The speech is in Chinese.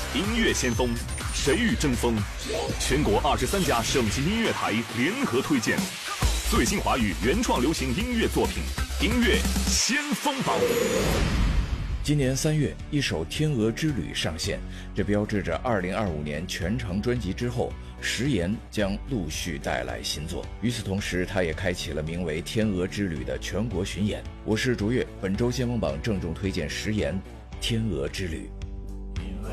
音乐先锋，谁与争锋？全国23家省级音乐台联合推荐最新华语原创流行音乐作品，音乐先锋榜。 今年3月，一首《天鹅之旅》上线，这标志着2025年全长专辑之后，食言将陆续带来新作。与此同时，他也开启了名为《天鹅之旅》的全国巡演。我是卓越，本周先锋榜郑重推荐食言《天鹅之旅》。